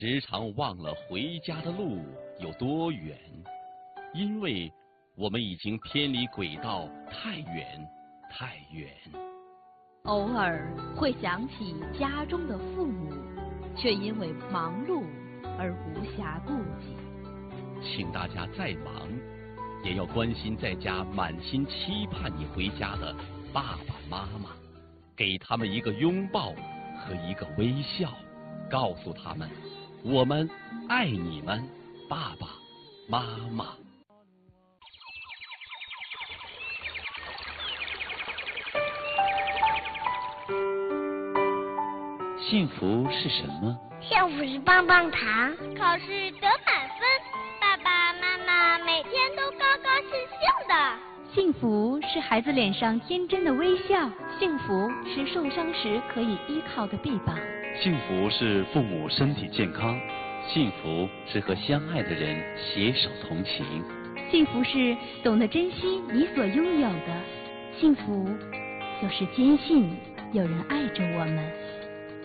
时常忘了回家的路有多远，因为我们已经偏离轨道太远太远。 偶尔会想起家中的父母，却因为忙碌而无暇顾及。 请大家再忙，也要关心在家满心期盼你回家的爸爸妈妈，给他们一个拥抱和一个微笑，告诉他们我们爱你们，爸爸妈妈。 幸福是什么？ 幸福是棒棒糖， 考试得满分，爸爸妈妈每天都高高兴兴的。 幸福是孩子脸上天真的微笑，幸福是受伤时可以依靠的臂膀， 幸福是父母身体健康，幸福是和相爱的人携手同行， 幸福是懂得珍惜你所拥有的，幸福就是坚信有人爱着我们。